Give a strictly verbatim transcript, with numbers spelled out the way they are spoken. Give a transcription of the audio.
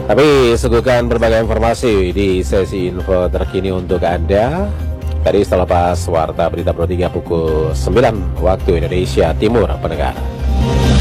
Tapi suguhkan berbagai informasi di sesi info terkini untuk Anda. Tadi setelah pas Warta Berita Pro tiga pukul sembilan waktu Indonesia Timur pendengar.